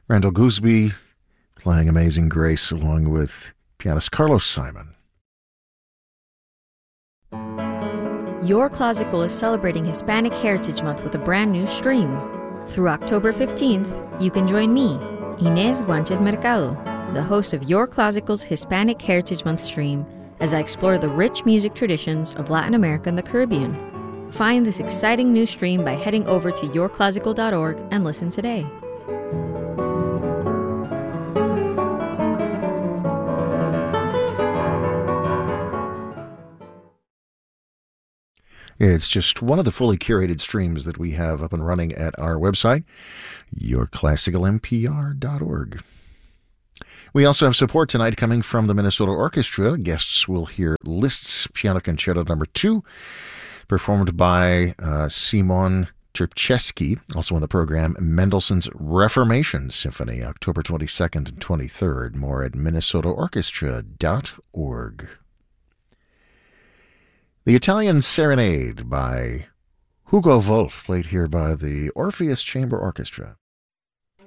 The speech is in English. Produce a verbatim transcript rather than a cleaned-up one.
Randall Gooseby playing Amazing Grace along with pianist Carlos Simon. Your Classical is celebrating Hispanic Heritage Month with a brand new stream. Through October fifteenth, you can join me, Inés Guanches Mercado, the host of Your Classical's Hispanic Heritage Month stream, as I explore the rich music traditions of Latin America and the Caribbean. Find this exciting new stream by heading over to your classical dot org and listen today. It's just one of the fully curated streams that we have up and running at our website, your classical m p r dot org. We also have support tonight coming from the Minnesota Orchestra. Guests will hear Liszt's Piano Concerto Number Two, performed by uh, Simon Czerpczewski. Also on the program, Mendelssohn's Reformation Symphony, October twenty-second and twenty-third. More at minnesota orchestra dot org. The Italian Serenade by Hugo Wolf, played here by the Orpheus Chamber Orchestra.